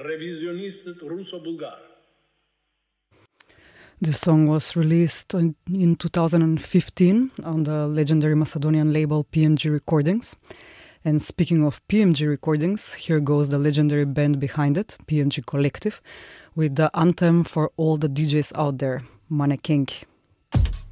revizionist russo-bulgar. This song was released in 2015 on the legendary Macedonian label PMG Recordings. And speaking of PMG Recordings, here goes the legendary band behind it, PMG Collective, with the anthem for all the DJs out there, Mane King.